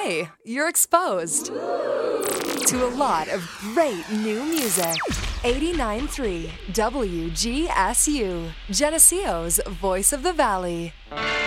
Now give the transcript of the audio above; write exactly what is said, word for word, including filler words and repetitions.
Hey, you're exposed to a lot of great new music. eighty-nine point three W G S U, Geneseo's Voice of the Valley.